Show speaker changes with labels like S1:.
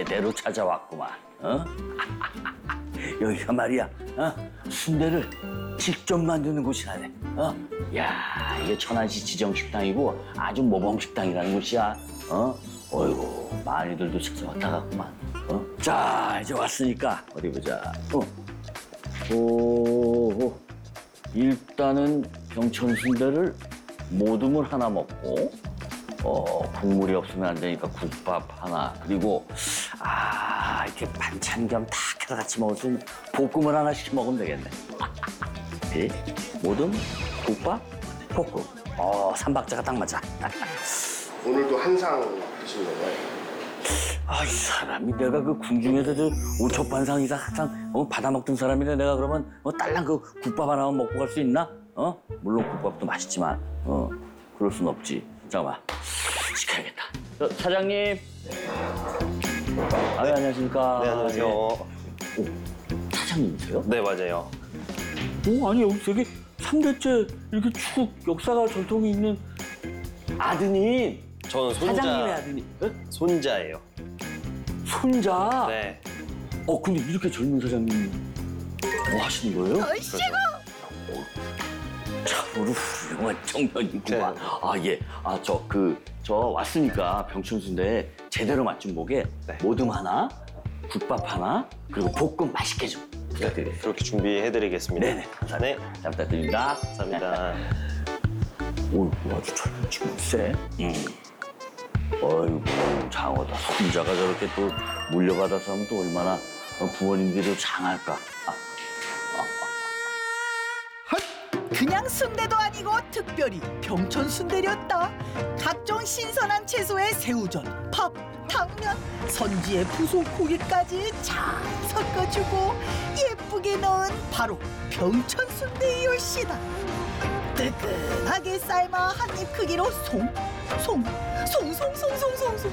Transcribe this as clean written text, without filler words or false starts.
S1: 제대로 찾아왔구만. 어? 여기가 말이야, 순대를 직접 만드는 곳이라네. 야, 이게 천안시 지정식당이고 아주 모범식당이라는 곳이야. 어이구, 많이들도 찾아왔다 갔구만. 자, 이제 왔으니까 어디 보자. 일단은 병천 순대를 모듬을 하나 먹고, 국물이 없으면 안 되니까 국밥 하나, 그리고 이렇게 반찬 겸 다 해서 같이 먹을 수 있는 볶음을 하나 시켜 먹으면 되겠네. 예? 모듬, 국밥, 볶음. 삼박자가 딱 맞아.
S2: 오늘도 한 상 드신 건가요?
S1: 이 사람이 내가 그 궁중에서 저 오첩반상 이상 항상 받아먹던 사람이래. 내가 그러면 딸랑 그 국밥 하나만 먹고 갈 수 있나? 물론 국밥도 맛있지만 그럴 순 없지. 잠깐만, 시켜야겠다. 사장님. 안녕하십니까.
S3: 네, 안녕하세요.
S1: 사장님이세요?
S3: 네, 맞아요.
S1: 아니 여기 되게 3대째 이렇게 쭉 역사가 전통이 있는 아드님.
S3: 저는
S1: 사장님의 아드님. 네?
S3: 손자예요.
S1: 손자?
S3: 네.
S1: 근데 이렇게 젊은 사장님 뭐 하시는 거예요? 참으로 훌륭한 청년이구만.
S3: 네.
S1: 예. 저 왔으니까 병천순대 제대로 맛 좀 보게.
S3: 네.
S1: 모듬 하나, 국밥 하나, 그리고 볶음 맛있게 좀 부탁드리겠습니다.
S3: 그렇게 준비해드리겠습니다.
S1: 네네. 감사합니다.
S3: 네.
S1: 잘 부탁드립니다.
S3: 감사합니다.
S1: 오, 아주 젊은 친구 쎄. 어이구, 장어다. 손자가 저렇게 또 물려받아서 하면 또 얼마나 부모님들이 장할까.
S4: 그냥 순대도 아니고 특별히 병천 순대렸다. 각종 신선한 채소에 새우젓, 밥, 당면, 선지에 부속 고기까지 잘 섞어주고 예쁘게 넣은 바로 병천 순대의 요시다. 뜨끈하게 삶아 한 입 크기로 송송송송송송송송